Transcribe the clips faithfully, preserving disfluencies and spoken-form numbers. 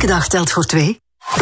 Elke dag telt voor twee.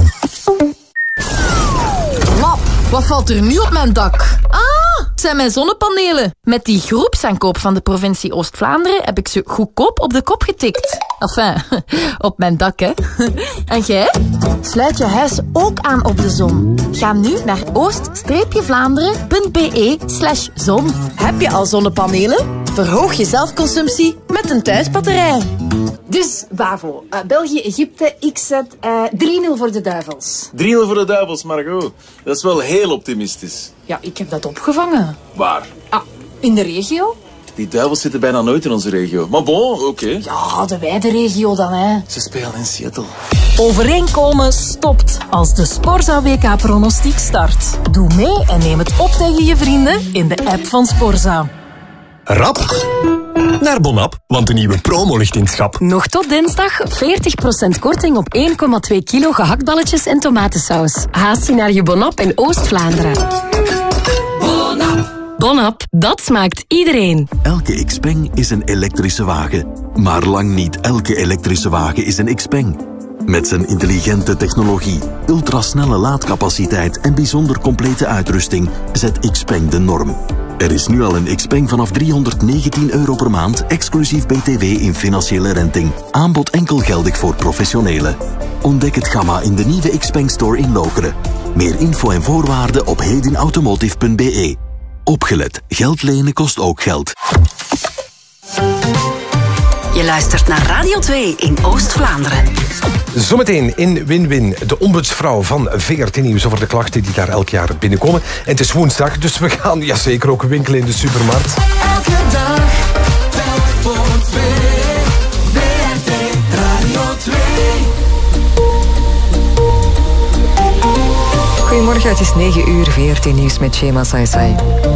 Lap, wat valt er nu op mijn dak? Ah, het zijn mijn zonnepanelen. Met die groepsaankoop van de provincie Oost-Vlaanderen heb ik ze goedkoop op de kop getikt. Enfin, op mijn dak, hè. En jij? Sluit je huis ook aan op de zon. Ga nu naar oost-vlaanderen.be slash zon. Heb je al zonnepanelen? Verhoog je zelfconsumptie met een thuisbatterij. Dus, Bavo, uh, België-Egypte, ik zet uh, drie nul voor de duivels. drie nul voor de duivels, Margot. Dat is wel heel optimistisch. Ja, ik heb dat opgevangen. Waar? Ah, in de regio? Die duivels zitten bijna nooit in onze regio. Maar bon, oké. Okay. Ja, de wijde regio dan, hè. Ze spelen in Seattle. Overeenkomen stopt als de Sporza W K-pronostiek start. Doe mee en neem het op tegen je vrienden in de app van Sporza. Rap naar Bonap, want de nieuwe promo ligt in het schap. Nog tot dinsdag veertig procent korting op één komma twee kilo gehaktballetjes en tomatensaus. Haast je naar je Bonap in Oost-Vlaanderen. Bonap. Bonap, dat smaakt iedereen. Elke Xpeng is een elektrische wagen. Maar lang niet elke elektrische wagen is een Xpeng. Met zijn intelligente technologie, ultrasnelle laadcapaciteit en bijzonder complete uitrusting zet Xpeng de norm. Er is nu al een Xpeng vanaf driehonderdnegentien euro per maand, exclusief B T W in financiële renting. Aanbod enkel geldig voor professionelen. Ontdek het gamma in de nieuwe Xpeng Store in Lokeren. Meer info en voorwaarden op hedinautomotive punt b e. Opgelet, geld lenen kost ook geld. Je luistert naar Radio twee in Oost-Vlaanderen. Zometeen in Win-Win de ombudsvrouw van V R T Nieuws over de klachten die daar elk jaar binnenkomen. En het is woensdag, dus we gaan ja, zeker ook winkelen in de supermarkt. Elke dag, telk voor twee. V R T Radio twee. Goedemorgen, het is negen uur, V R T Nieuws met Shema Saisai.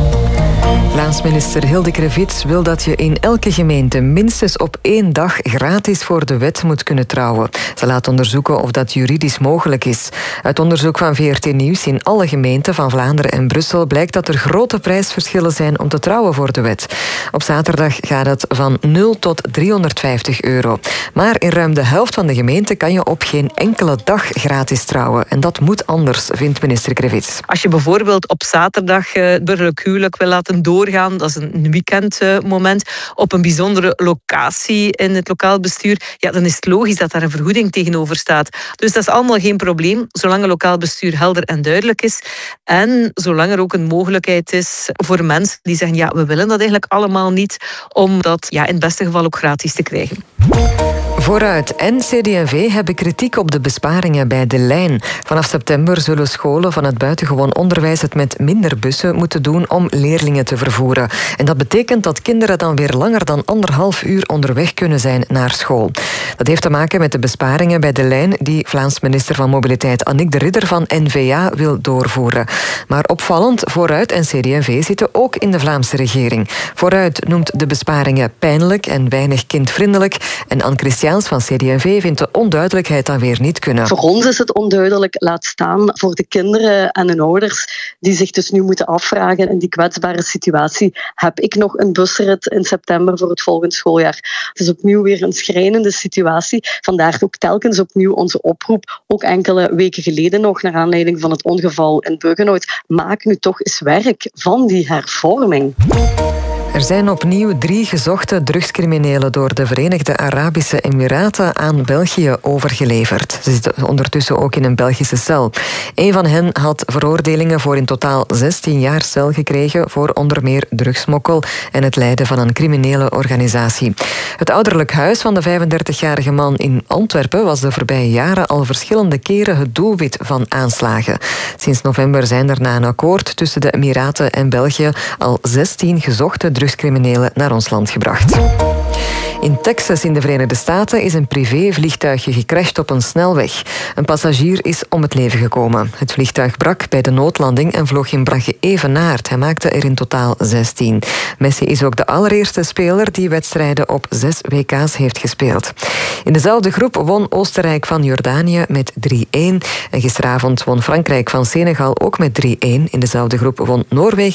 Vlaams minister Hilde Krevits wil dat je in elke gemeente minstens op één dag gratis voor de wet moet kunnen trouwen. Ze laat onderzoeken of dat juridisch mogelijk is. Uit onderzoek van V R T Nieuws in alle gemeenten van Vlaanderen en Brussel blijkt dat er grote prijsverschillen zijn om te trouwen voor de wet. Op zaterdag gaat het van nul tot driehonderdvijftig euro. Maar in ruim de helft van de gemeenten kan je op geen enkele dag gratis trouwen. En dat moet anders, vindt minister Krevits. Als je bijvoorbeeld op zaterdag het burgerlijk huwelijk wil laten doorgaan, dat is een weekendmoment, op een bijzondere locatie in het lokaal bestuur, ja, dan is het logisch dat daar een vergoeding tegenover staat. Dus dat is allemaal geen probleem, zolang het lokaal bestuur helder en duidelijk is. En zolang er ook een mogelijkheid is voor mensen die zeggen, ja, we willen dat eigenlijk allemaal niet, om dat ja, in het beste geval ook gratis te krijgen. Vooruit en C D en V hebben kritiek op de besparingen bij De Lijn. Vanaf september zullen scholen van het buitengewoon onderwijs het met minder bussen moeten doen om leerlingen te vervoeren. En dat betekent dat kinderen dan weer langer dan anderhalf uur onderweg kunnen zijn naar school. Dat heeft te maken met de besparingen bij De Lijn die Vlaams minister van Mobiliteit Annick de Ridder van N V A wil doorvoeren. Maar opvallend, Vooruit en C D en V zitten ook in de Vlaamse regering. Vooruit noemt de besparingen pijnlijk en weinig kindvriendelijk en Anne Christiaans van C D en V vindt de onduidelijkheid dan weer niet kunnen. Voor ons is het onduidelijk, laat staan voor de kinderen en hun ouders die zich dus nu moeten afvragen in die kwetsbare situatie. Heb ik nog een busrit in september voor het volgend schooljaar? Het is opnieuw weer een schrijnende situatie. Vandaar ook telkens opnieuw onze oproep, ook enkele weken geleden nog, naar aanleiding van het ongeval in Buggenhout. Maak nu toch eens werk van die hervorming. Er zijn opnieuw drie gezochte drugscriminelen door de Verenigde Arabische Emiraten aan België overgeleverd. Ze zitten ondertussen ook in een Belgische cel. Een van hen had veroordelingen voor in totaal zestien jaar cel gekregen voor onder meer drugsmokkel en het leiden van een criminele organisatie. Het ouderlijk huis van de vijfendertigjarige man in Antwerpen was de voorbije jaren al verschillende keren het doelwit van aanslagen. Sinds november zijn er na een akkoord tussen de Emiraten en België al zestien gezochte drugscriminelen naar ons land gebracht. In Texas in de Verenigde Staten is een privévliegtuigje gecrashed op een snelweg. Een passagier is om het leven gekomen. Het vliegtuig brak bij de noodlanding en vloog in brand geëvenaard. Hij maakte er in totaal zestien. Messi is ook de allereerste speler die wedstrijden op zes W K's heeft gespeeld. In dezelfde groep won Oostenrijk van Jordanië met drie-een. En gisteravond won Frankrijk van Senegal ook met drie-een. In dezelfde groep won Noorwegen